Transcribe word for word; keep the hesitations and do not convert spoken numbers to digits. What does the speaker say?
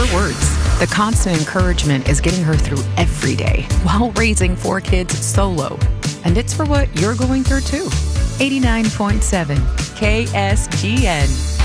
words. The constant encouragement is getting her through every day while raising four kids solo. And it's for what you're going through too. eighty-nine point seven K S G N.